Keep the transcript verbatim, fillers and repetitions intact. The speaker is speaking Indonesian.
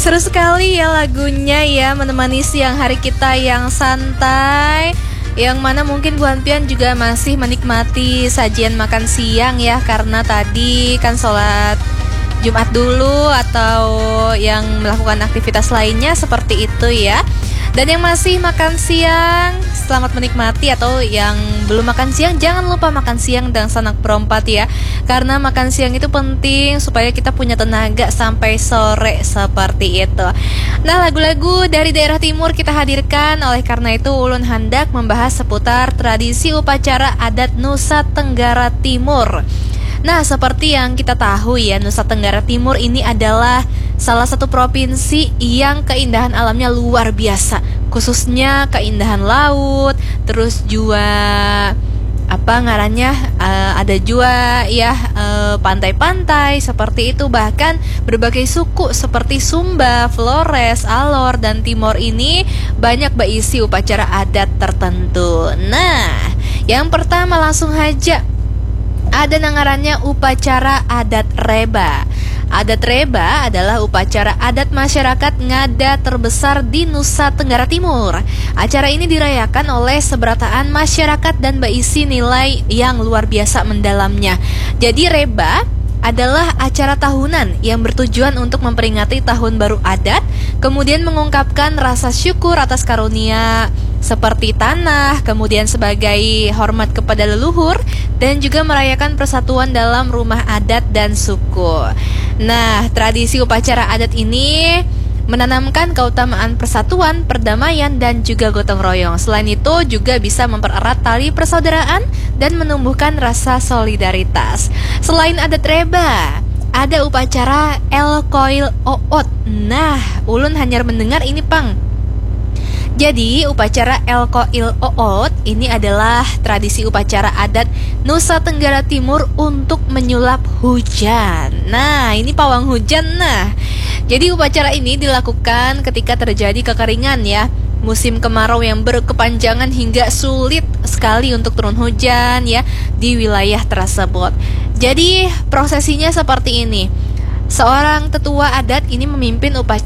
Seru sekali ya lagunya ya, menemani siang hari kita yang santai, yang mana mungkin Bu Hanpian juga masih menikmati sajian makan siang ya, karena tadi kan sholat Jumat dulu atau yang melakukan aktivitas lainnya seperti itu ya. Dan yang masih makan siang, selamat menikmati. Atau yang belum makan siang, jangan lupa makan siang dan sanak perompat ya. Karena makan siang itu penting supaya kita punya tenaga sampai sore seperti itu. Nah, lagu-lagu dari daerah timur kita hadirkan. Oleh karena itu Ulun hendak membahas seputar tradisi upacara adat Nusa Tenggara Timur. Nah, seperti yang kita tahu ya, Nusa Tenggara Timur ini adalah salah satu provinsi yang keindahan alamnya luar biasa, khususnya keindahan laut, terus juga apa ngarannya uh, ada juga ya uh, pantai-pantai seperti itu. Bahkan berbagai suku seperti Sumba, Flores, Alor, dan Timor ini banyak berisi upacara adat tertentu. Nah, yang pertama langsung aja ada nangarannya upacara adat Reba. Adat Reba adalah upacara adat masyarakat Ngada terbesar di Nusa Tenggara Timur. Acara ini dirayakan oleh seberataan masyarakat dan berisi nilai yang luar biasa mendalamnya. Jadi Reba adalah acara tahunan yang bertujuan untuk memperingati tahun baru adat, kemudian mengungkapkan rasa syukur atas karunia seperti tanah, kemudian sebagai hormat kepada leluhur, dan juga merayakan persatuan dalam rumah adat dan suku. Nah, tradisi upacara adat ini menanamkan keutamaan persatuan, perdamaian, dan juga gotong royong. Selain itu juga bisa mempererat tali persaudaraan dan menumbuhkan rasa solidaritas. Selain adat Reba, ada upacara El Koil Oot. Nah, ulun hanya mendengar ini pang. Jadi upacara El Koil Oot ini adalah tradisi upacara adat Nusa Tenggara Timur untuk menyulap hujan. Nah, ini pawang hujan. Nah, jadi upacara ini dilakukan ketika terjadi kekeringan ya, musim kemarau yang berkepanjangan hingga sulit sekali untuk turun hujan ya di wilayah tersebut. Jadi prosesinya seperti ini. Seorang tetua adat ini memimpin upacara